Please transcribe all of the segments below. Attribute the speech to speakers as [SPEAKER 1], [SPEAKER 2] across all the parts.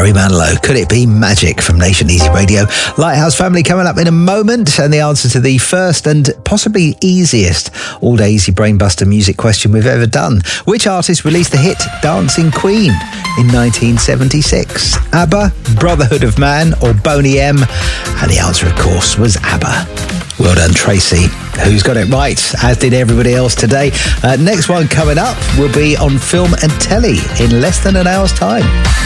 [SPEAKER 1] Barry Manilow. Could it be magic from Nation Easy Radio? Lighthouse Family coming up in a moment, and the answer to the first and possibly easiest all-day easy brainbuster music question we've ever done. Which artist released the hit Dancing Queen in 1976? ABBA, Brotherhood of Man, or Boney M? And the answer, of course, was ABBA. Well done, Tracy, who's got it right, as did everybody else today. Next one coming up will be on film and telly in less than an hour's time.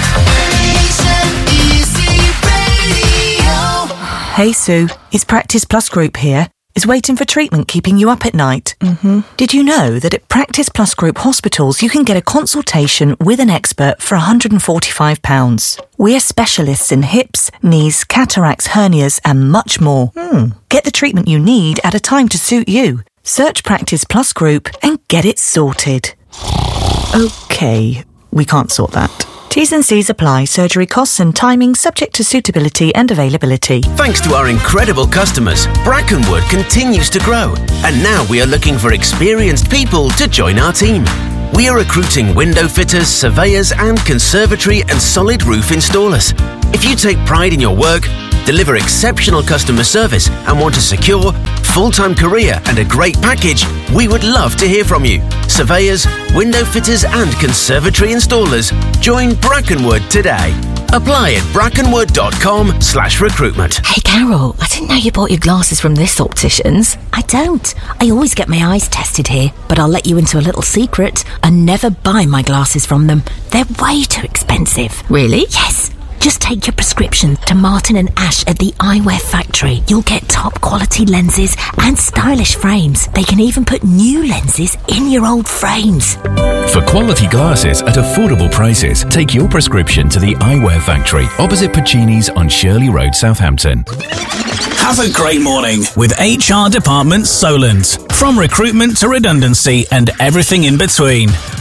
[SPEAKER 2] Hey Sue, it's Practice Plus Group here. Is waiting for treatment keeping you up at night? Did you know that at Practice Plus Group hospitals you can get a consultation with an expert for £145? We're specialists in hips, knees, cataracts, hernias and much more. Get the treatment you need at a time to suit you. Search Practice Plus Group and get it sorted. OK, we can't sort that. T's and C's apply. Surgery costs and timing subject to suitability and availability.
[SPEAKER 3] Thanks to our incredible customers, Brackenwood continues to grow. And now we are looking for experienced people to join our team. We are recruiting window fitters, surveyors and conservatory and solid roof installers. If you take pride in your work, deliver exceptional customer service and want a secure, full-time career and a great package, we would love to hear from you. Surveyors, window fitters and conservatory installers, join Brackenwood today. Apply at brackenwood.com/recruitment.
[SPEAKER 4] Hey Carol, I didn't know you bought your glasses from this optician's. I don't. I always get my eyes tested here, but I'll let you into a little secret. I never buy my glasses from them. They're way too expensive. Really? Yes. Just take your prescription to Martin and Ash at the Eyewear Factory. You'll get top quality lenses and stylish frames. They can even put new lenses in your old frames.
[SPEAKER 5] For quality glasses at affordable prices, take your prescription to the Eyewear Factory, opposite Puccini's on Shirley Road, Southampton.
[SPEAKER 6] Have a great morning with HR Department Solent. From recruitment to redundancy and everything in between.